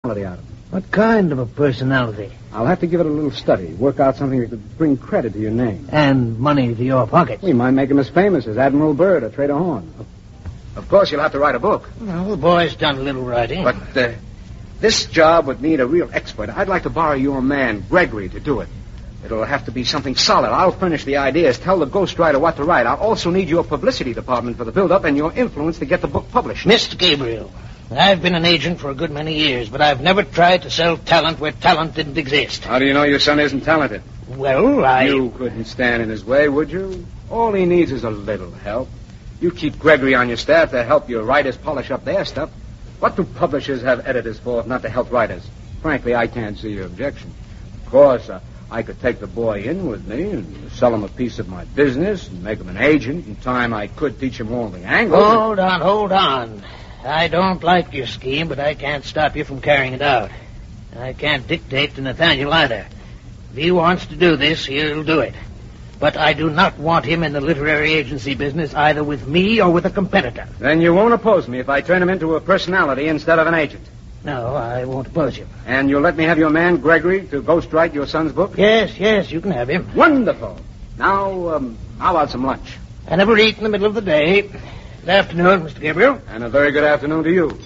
out of him. What kind of a personality? I'll have to give it a little study. Work out something that could bring credit to your name. And money to your pockets. We might make him as famous as Admiral Byrd or Trader Horn. Of course, you'll have to write a book. Well, the boy's done a little writing. But this job would need a real expert. I'd like to borrow your man, Gregory, to do it. It'll have to be something solid. I'll furnish the ideas, tell the ghostwriter what to write. I'll also need your publicity department for the build-up and your influence to get the book published. Mr. Gabriel, I've been an agent for a good many years, but I've never tried to sell talent where talent didn't exist. How do you know your son isn't talented? Well, You couldn't stand in his way, would you? All he needs is a little help. You keep Gregory on your staff to help your writers polish up their stuff. What do publishers have editors for if not to help writers? Frankly, I can't see your objection. Of course, I could take the boy in with me and sell him a piece of my business and make him an agent. In time, I could teach him all the angles. Hold on. I don't like your scheme, but I can't stop you from carrying it out. I can't dictate to Nathaniel either. If he wants to do this, he'll do it. But I do not want him in the literary agency business either with me or with a competitor. Then you won't oppose me if I turn him into a personality instead of an agent. No, I won't oppose you. And you'll let me have your man, Gregory, to ghostwrite your son's book? Yes, you can have him. Wonderful. Now, how about some lunch? I never eat in the middle of the day. Good afternoon, Mr. Gabriel. And a very good afternoon to you.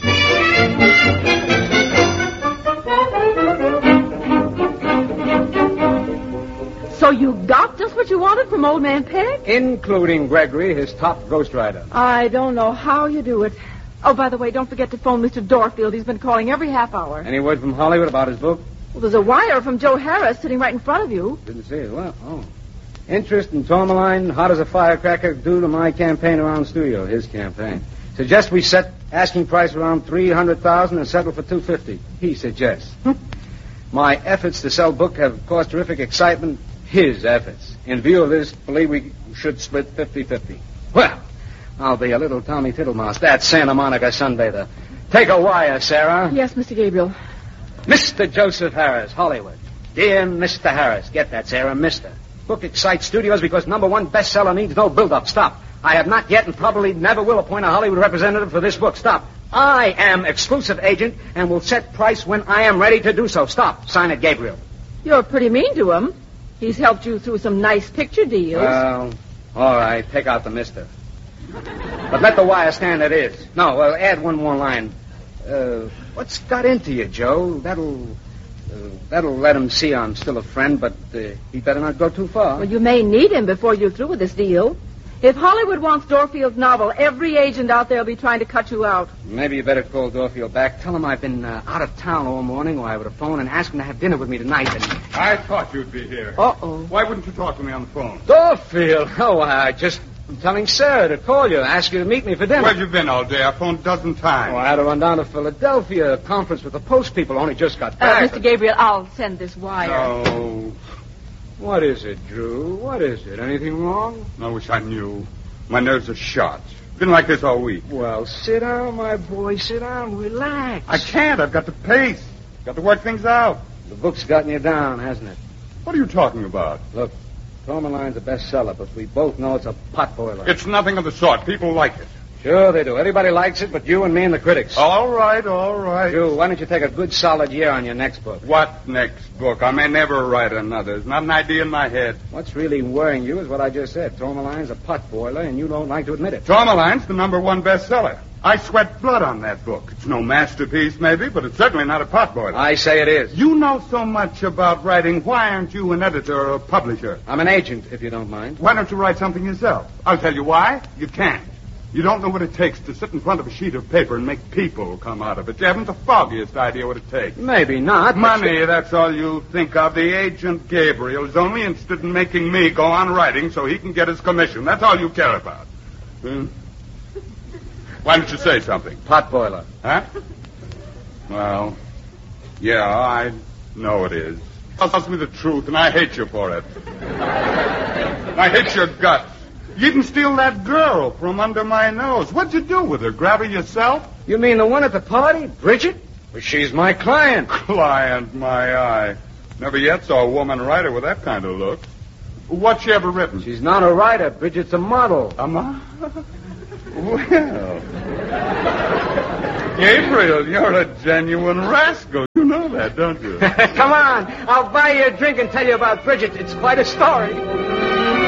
So you got just what you wanted from Old Man Peg? Including Gregory, his top ghostwriter. I don't know how you do it. Oh, by the way, don't forget to phone Mr. Dorfield. He's been calling every half hour. Any word from Hollywood about his book? Well, there's a wire from Joe Harris sitting right in front of you. Didn't see it. Well, interest in Tourmaline, hot as a firecracker, due to my campaign around the studio, his campaign. Suggest we set asking price around $300,000 and settle for $250. He suggests. My efforts to sell book have caused terrific excitement. His efforts. In view of this, believe we should split 50-50. Well, I'll be a little Tommy Tittlemouse, that Santa Monica sunbather. Take a wire, Sarah. Yes, Mr. Gabriel. Mr. Joseph Harris, Hollywood. Dear Mr. Harris. Get that, Sarah, Mr. Book excites studios because #1 bestseller needs no build-up. Stop. I have not yet and probably never will appoint a Hollywood representative for this book. Stop. I am exclusive agent and will set price when I am ready to do so. Stop. Sign it, Gabriel. You're pretty mean to him. He's helped you through some nice picture deals. Well, all right. Take out the mister. But let the wire stand it is. No, well, add one more line. What's got into you, Joe? That'll let him see I'm still a friend, but he better not go too far. Well, you may need him before you're through with this deal. If Hollywood wants Dorfield's novel, every agent out there will be trying to cut you out. Maybe you better call Dorfield back. Tell him I've been out of town all morning, or I would have phoned and asked him to have dinner with me tonight. And I thought you'd be here. Uh-oh. Why wouldn't you talk to me on the phone? Dorfield? Oh, I'm telling Sarah to call you, ask you to meet me for dinner. Where have you been all day? I phoned a dozen times. Oh, I had to run down to Philadelphia, a conference with the post people. Only just got back. Mr. Gabriel, I'll send this wire. No. What is it, Drew? What is it? Anything wrong? I wish I knew. My nerves are shot. Been like this all week. Well, sit down, my boy. Sit down. Relax. I can't. I've got to pace. Got to work things out. The book's gotten you down, hasn't it? What are you talking about? Look, Tourmaline's a bestseller, but we both know it's a potboiler. It's nothing of the sort. People like it. Sure they do. Everybody likes it but you and me and the critics. All right. Drew, why don't you take a good solid year on your next book? What next book? I may never write another. There's not an idea in my head. What's really worrying you is what I just said. Tourmaline's a potboiler, and you don't like to admit it. Tourmaline's the #1 bestseller. I sweat blood on that book. It's no masterpiece, maybe, but it's certainly not a potboiler. I say it is. You know so much about writing. Why aren't you an editor or a publisher? I'm an agent, if you don't mind. Why don't you write something yourself? I'll tell you why. You can't. You don't know what it takes to sit in front of a sheet of paper and make people come out of it. You haven't the foggiest idea what it takes. Maybe not. Money, that's all you think of. The agent Gabriel is only interested in making me go on writing so he can get his commission. That's all you care about. Why don't you say something? Potboiler. Huh? Well, yeah, I know it is. Tell me the truth, and I hate you for it. I hate your guts. You even steal that girl from under my nose. What'd you do with her? Grab her yourself? You mean the one at the party? Bridget? Well, she's my client. Client, my eye. Never yet saw a woman writer with that kind of look. What's she ever written? She's not a writer. Bridget's a model. A model? Well. Gabriel, you're a genuine rascal. You know that, don't you? Come on. I'll buy you a drink and tell you about Bridget. It's quite a story.